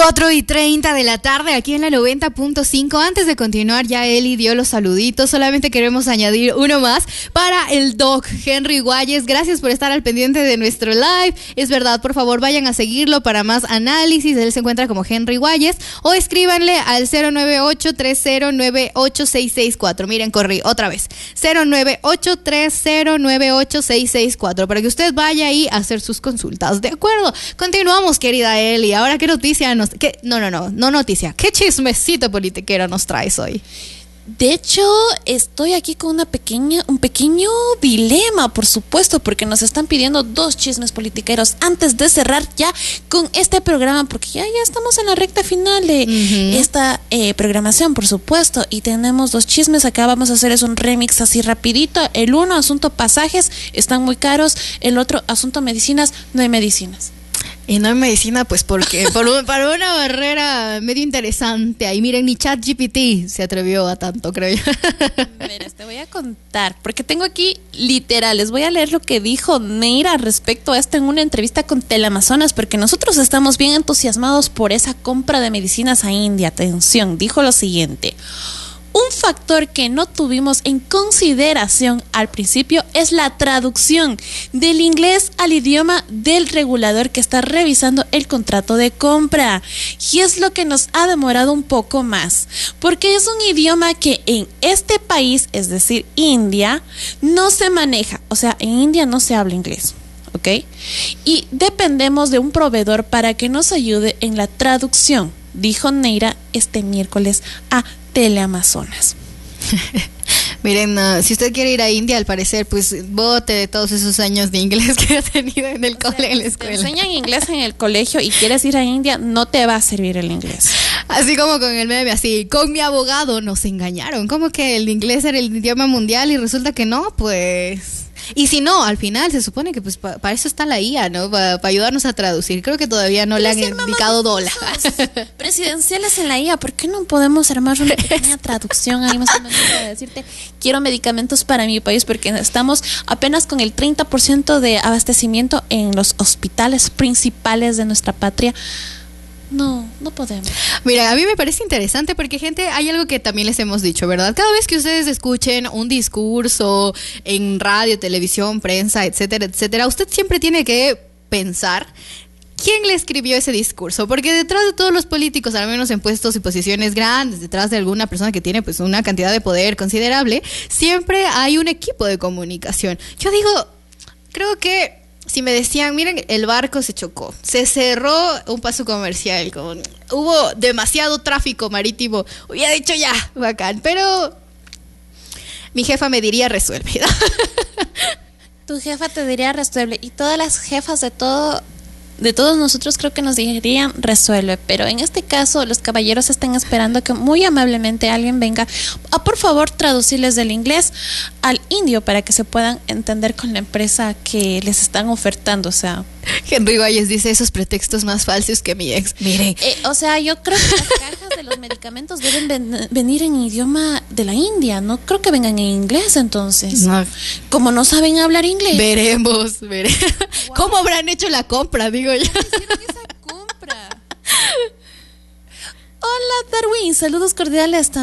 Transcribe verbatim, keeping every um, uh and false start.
cuatro y treinta de la tarde aquí en la noventa punto cinco. Antes de continuar, ya Eli dio los saluditos. Solamente queremos añadir uno más para el doc Henry Guayes. Gracias por estar al pendiente de nuestro live. Es verdad, por favor, vayan a seguirlo para más análisis. Él se encuentra como Henry Guayes. O escríbanle al cero nueve ocho tres cero nueve ocho seis seis cuatro. Miren, corrí otra vez. cero nueve ocho tres cero nueve ocho seis seis cuatro para que usted vaya ahí a hacer sus consultas. ¿De acuerdo? Continuamos, querida Eli. Ahora, ¿qué noticia nos... Qué, no, no, no, no noticia. ¿Qué chismecito politiquero nos traes hoy? De hecho, estoy aquí con una pequeña, un pequeño dilema, por supuesto, porque nos están pidiendo dos chismes politiqueros antes de cerrar ya con este programa, porque ya, ya estamos en la recta final de uh-huh. esta eh, programación, por supuesto, y tenemos dos chismes. Acá vamos a hacer es un remix así rapidito. El uno, asunto pasajes, están muy caros. El otro, asunto medicinas, no hay medicinas. Y no hay medicina, pues porque por un, para una barrera medio interesante. Ahí miren, ni ChatGPT se atrevió a tanto, creo yo. Mira, te voy a contar, porque tengo aquí literal, les voy a leer lo que dijo Neira respecto a esto en una entrevista con Teleamazonas, porque nosotros estamos bien entusiasmados por esa compra de medicinas a India. Atención, dijo lo siguiente: un factor que no tuvimos en consideración al principio es la traducción del inglés al idioma del regulador que está revisando el contrato de compra. Y es lo que nos ha demorado un poco más, porque es un idioma que en este país, es decir, India, no se maneja. O sea, en India no se habla inglés, ¿ok? Y dependemos de un proveedor para que nos ayude en la traducción, dijo Neira este miércoles a Teleamazonas. Miren, uh, si usted quiere ir a India, al parecer, pues bote de todos esos años de inglés que ha tenido en el cole, en la escuela. Si te enseñan inglés en el colegio y quieres ir a India, no te va a servir el inglés. Así como con el meme, así, con mi abogado nos engañaron. Como que el inglés era el idioma mundial y resulta que no, pues... Y si no, al final se supone que pues para pa eso está la I A, ¿no? Para pa ayudarnos a traducir. Creo que todavía no le han indicado dólares presidenciales en la I A. ¿Por qué no podemos armar una pequeña traducción ahí más o menos para decirte, quiero medicamentos para mi país? Porque estamos apenas con el treinta por ciento de abastecimiento en los hospitales principales de nuestra patria. No, no podemos. Mira, a mí me parece interesante porque, gente, hay algo que también les hemos dicho, ¿verdad? Cada vez que ustedes escuchen un discurso en radio, televisión, prensa, etcétera, etcétera, usted siempre tiene que pensar quién le escribió ese discurso, porque detrás de todos los políticos, al menos en puestos y posiciones grandes, detrás de alguna persona que tiene pues una cantidad de poder considerable, siempre hay un equipo de comunicación. Yo digo, creo que si me decían, miren, el barco se chocó, se cerró un paso comercial, con, hubo demasiado tráfico marítimo, hubiera dicho ya, bacán, pero mi jefa me diría resuelve. Tu jefa te diría resuelve, y todas las jefas de todo... de todos nosotros creo que nos dirían resuelve, pero en este caso los caballeros están esperando que muy amablemente alguien venga a por favor traducirles del inglés al indio para que se puedan entender con la empresa que les están ofertando. O sea, Henry Guayes dice esos pretextos más falsos que mi ex. Mire, eh, o sea, yo creo que las cajas de los medicamentos deben ven- venir en idioma de la India, no creo que vengan en inglés. Entonces, no. Como no saben hablar inglés, veremos, veremos. Wow. ¿Cómo habrán hecho la compra? Digo yo. Hicieron esa compra. Hola Darwin, saludos cordiales también.